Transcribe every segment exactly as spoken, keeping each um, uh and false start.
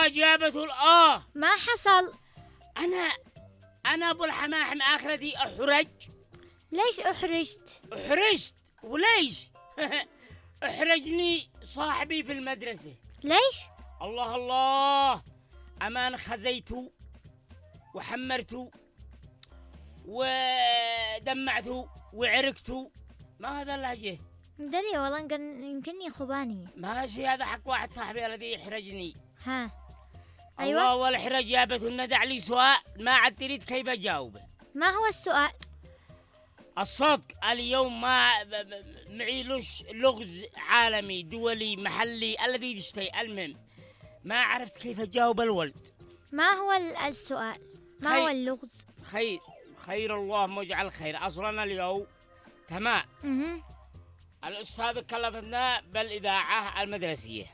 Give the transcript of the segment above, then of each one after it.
الله جابته الآه. ما حصل. أنا أنا أبو الحماحم آخرتي أحرج. ليش أحرجت؟ أحرجت وليش؟ أحرجني صاحبي في المدرسة. ليش؟ الله الله، أمان خزيته وحمرته ودمعته وعركته. ما هذا اللهجة؟ مدري والله، يمكنني خباني. ماشي، هذا حق واحد صاحبي الذي يحرجني. ها أيوة. الله والحرج جابته الندع لي سؤال ما عاد تريد كيف أجاوبه. ما هو السؤال؟ الصدق اليوم ما معي لش لغز عالمي دولي محلي الذي يشتي. المهم ما عرفت كيف أجاوب الولد. ما هو السؤال؟ ما خير. هو اللغز؟ خير خير الله مجعل خير. أصلا اليوم تمام. مه. الأستاذ كلفنا بالإذاعة المدرسية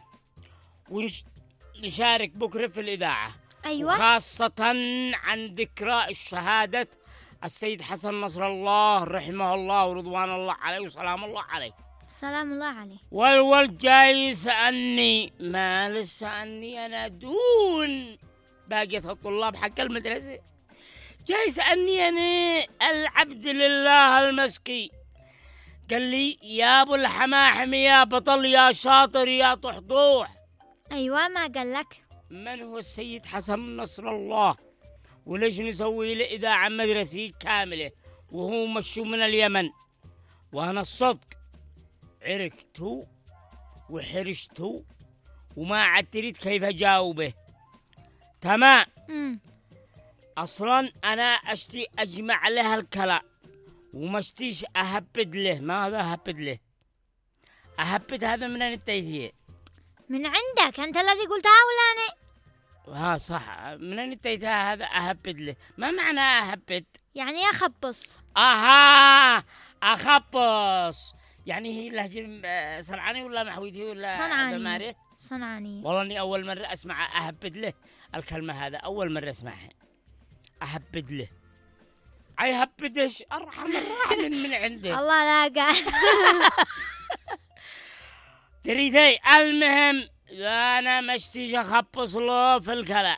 ونشارك بكرة في الإذاعة. أيوة. خاصة عن ذكرى الشهادة السيد حسن نصر الله رحمه الله ورضوان الله عليه وسلام الله عليه. سلام الله عليه. والولد جاي يسألني، ما لسألني أنا دون باقية الطلاب حق المدرسة، جاي يسألني أنا العبد لله المسكي. قال لي يا أبو الحماحم يا بطل يا شاطر يا طحطوح. أيوة، ما قال لك من هو السيد حسن نصر الله وليش نسوي له إذاعة مدرسية كاملة وهو مشو من اليمن؟ وأنا الصدق عركته وحرشته وما عاد تريد كيف أجاوبه. تمام. مم. أصلا أنا أشتي أجمع له الكلام ومشتيش أهبد له. ماذا أهبد له؟ أهبد هذا من التيثير من عندك أنت الذي قلتها ولا أنا؟ ها صح، من التيثير هذا أهبد له. ما معنى أهبد؟ يعني أخبص. أها، أخبص يعني هي لهجة صنعاني ولا محويتي ولا صنعاني؟ صنعاني. والله إني أول مرة أسمع أهبد له الكلمة هذا، أول مرة أسمعها. أهبد له أي هبدش أرحم الراحمين من عندك. الله لا قال. تريدي المهم أنا مشتيج أخبص له في الكلام.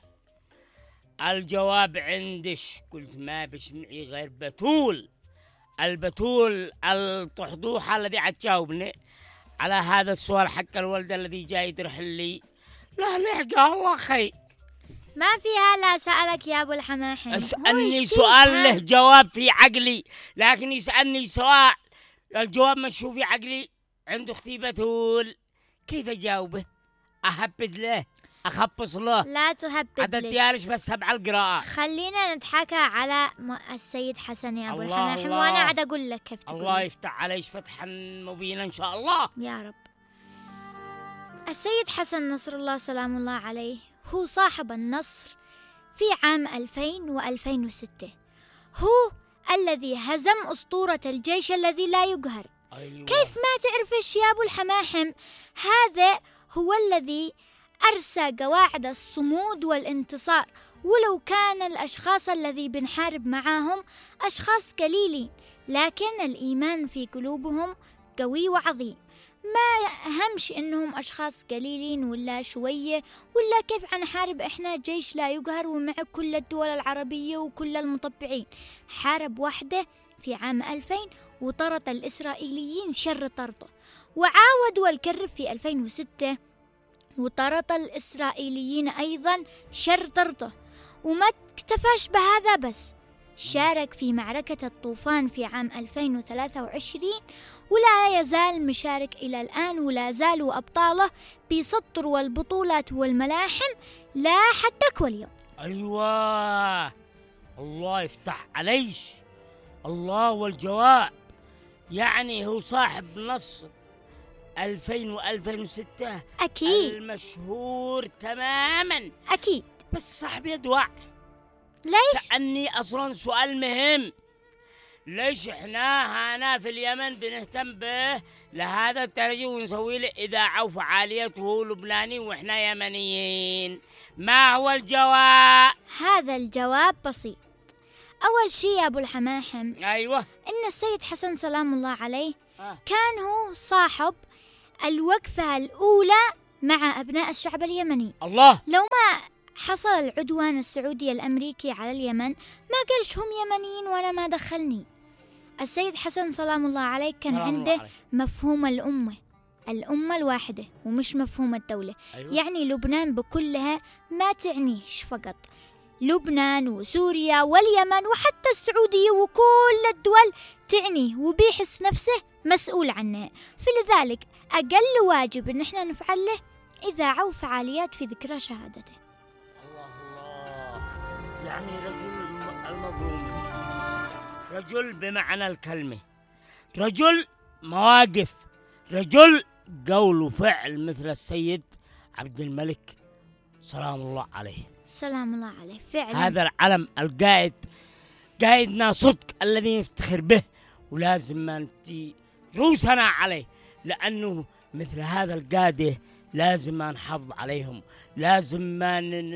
الجواب عندش. قلت ما بش معي غير بتول، البتول الطحطوحة الذي عتجاوبني على هذا السؤال حق الولد الذي جاي يدرح لي. لا لحقه الله خير. ما فيها لا سألك يا أبو الحماحم. اسألني سؤال له جواب في عقلي، لكن يسألني سؤال الجواب مشو في عقلي. عنده اختي بتول كيف أجاوبه؟ أهبد له أخبص له. لا تهبد. عدد ديالش بس سبع القراءات. خلينا نتحكى على السيد حسن يا أبو الحماحم وأنا عاد أقول لك كيف تقول. الله يفتح عليش فتحا مبينا إن شاء الله يا رب. السيد حسن نصر الله سلام الله عليه هو صاحب النصر في عام ألفين وألفين وستة. هو الذي هزم أسطورة الجيش الذي لا يقهر. أيوة. كيف ما تعرفش يا أبو الحماحم؟ هذا هو الذي أرسى قواعد الصمود والانتصار، ولو كان الأشخاص الذي بنحارب معاهم أشخاص قليلين، لكن الإيمان في قلوبهم قوي وعظيم. ما همش إنهم أشخاص قليلين ولا شوية ولا كيف حنحارب إحنا جيش لا يقهر ومع كل الدول العربية وكل المطبعين. حارب وحده في عام ألفين وطرد الإسرائيليين شر طرده، وعاودوا الكرب في ألفين وستة وطرد الإسرائيليين أيضا شر طرده. وما اكتفاش بهذا بس، شارك في معركة الطوفان في عام ألفين وثلاثة وعشرين ولا يزال مشارك إلى الآن، ولا زالوا أبطاله بيسطروا البطولات والملاحم لا حتى كل يوم. أيوة الله يفتح عليش. الله والجواب يعني هو صاحب نصر ألفين وألفين وستة أكيد المشهور تماما. أكيد. بس صاحبي أدواع. ليش؟ سألني أصلا سؤال مهم، ليش إحنا هنا في اليمن بنهتم به لهذا الترجي ونسوي له إذاعة وفعاليته لبناني وإحنا يمنيين؟ ما هو الجواب؟ هذا الجواب بسيط. أول شيء يا أبو الحماحم، أيوة، إن السيد حسن سلام الله عليه آه. كان هو صاحب الوقفة الأولى مع أبناء الشعب اليمني. الله. لو ما حصل العدوان السعودي الأمريكي على اليمن ما قالش هم يمنيين وأنا ما دخلني. السيد حسن سلام الله عليه كان عنده عليه. مفهوم الأمة، الأمة الواحدة ومش مفهوم الدولة. أيوة. يعني لبنان بكلها ما تعنيش فقط، لبنان وسوريا واليمن وحتى السعودية وكل الدول تعنيه وبيحس نفسه مسؤول عنها. فلذلك أقل واجب إن احنا نفعله إذاعة وفعاليات في ذكرى شهادته. الله الله. يعني رجل المظلوم، رجل بمعنى الكلمة، رجل مواقف، رجل قول وفعل مثل السيد عبد الملك سلام الله عليه. سلام الله عليه فعلا. هذا العلم القائد، قائدنا صدق الذي نفتخر به، ولازم ما نفتي روسنا عليه، لأنه مثل هذا القادة لازم ما نحافظ عليهم، لازم ما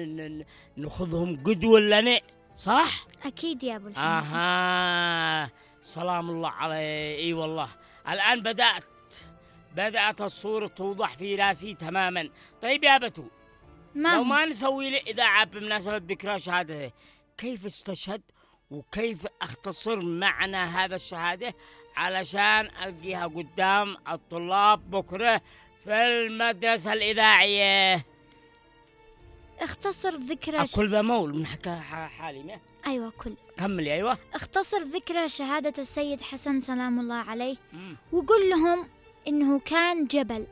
نأخذهم قدوة لنا، صح؟ أكيد يا أبو الحمد. آها سلام الله عليه. إي والله الآن بدأت بدأت الصورة توضح في راسي تماما. طيب يا بتو، ما لو ما نسوي له إذاعة بمناسبة ذكرى شهادته، كيف استشهد وكيف أختصر معنى هذا الشهادة علشان ألقيها قدام الطلاب بكرة في المدرسة الإذاعية؟ اختصر ذكرى كل ذا مول من حكى حالي ما؟ أيوة كل كمل. أيوة. اختصر ذكرى شهادة السيد حسن سلام الله عليه م. وقل لهم إنه كان جبل،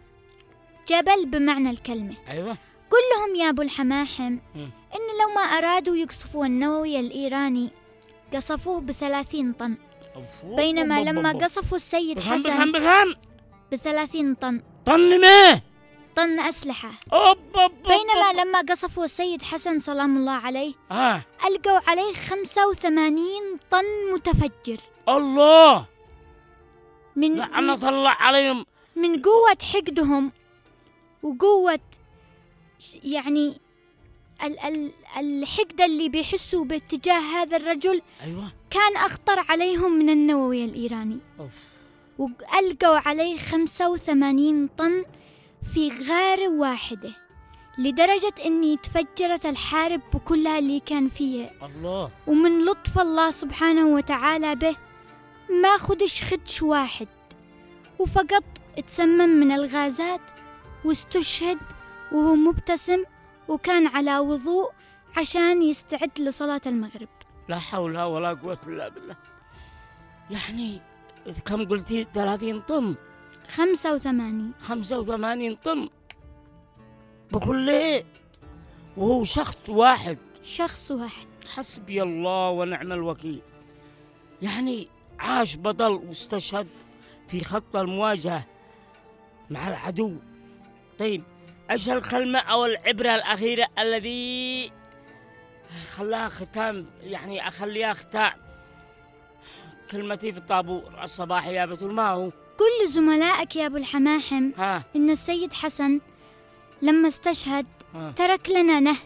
جبل بمعنى الكلمة. أيوة. قل لهم يا أبو الحماحم م. إن لو ما أرادوا يقصفوا النووي الإيراني قصفوه بثلاثين طن، بينما لما قصفوا السيد حسن بثلاثين طن. طن ما؟ طن أسلحة. أوب أوب بينما أوب. لما قصفوا السيد حسن سلام الله عليه آه. ألقوا عليه خمسة وثمانين طن متفجر. الله. من لعنة الله عليهم، من قوة حقدهم وقوة يعني ال ال الحقد اللي بيحسوا باتجاه هذا الرجل. أيوة. كان أخطر عليهم من النووي الإيراني. أوف. وألقوا عليه خمسة وثمانين طن في غارة واحدة، لدرجة أني تفجرت الحارب بكلها اللي كان فيها. الله. ومن لطف الله سبحانه وتعالى به ما خدش خدش واحد، وفقط تسمم من الغازات واستشهد وهو مبتسم وكان على وضوء عشان يستعد لصلاة المغرب. لا حول ولا قوة إلا بالله. يعني كم قلتي؟ ثلاثين طن؟ خمسة وثمانين. خمسة وثمانين طن بكل، وهو شخص واحد. شخص واحد. حسبي الله ونعم الوكيل. يعني عاش بطل واستشهد في خط المواجهة مع العدو. طيب ايش الكلمة او العبرة الأخيرة الذي خلاها ختام، يعني اخليها ختام كلمتي في الطابور الصباحي يا بتول؟ ما هو؟ كل زملائك يا أبو الحماحم ها. إن السيد حسن لما استشهد ها. ترك لنا نهج.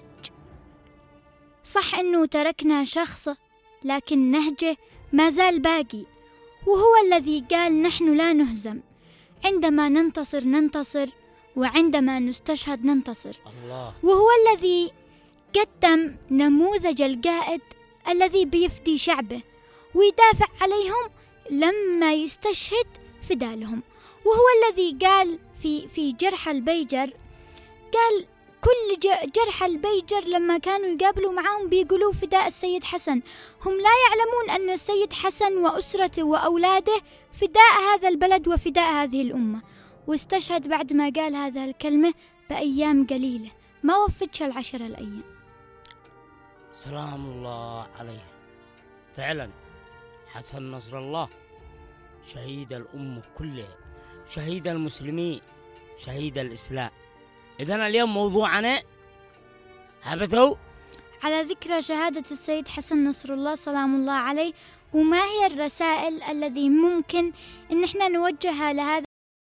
صح إنه تركنا شخص، لكن نهجه ما زال باقي، وهو الذي قال نحن لا نهزم، عندما ننتصر ننتصر، وعندما نستشهد ننتصر. الله. وهو الذي قدم نموذج القائد الذي بيفدي شعبه ويدافع عليهم لما يستشهد فدا لهم. وهو الذي قال في في جرح البيجر، قال كل جرح البيجر لما كانوا يقابلوا معهم بيقولوا فداء السيد حسن. هم لا يعلمون أن السيد حسن وأسرته وأولاده فداء هذا البلد وفداء هذه الأمة. واستشهد بعد ما قال هذا الكلمة بأيام قليلة، ما وفتش العشر الأيام. سلام الله عليه. فعلا حسن نصر الله شهيد الأمة كلها، شهيد المسلمين، شهيد الإسلام. إذن اليوم موضوعنا هبتوا على ذكرى شهادة السيد حسن نصر الله سلام الله عليه، وما هي الرسائل الذي ممكن إن احنا نوجهها لهذا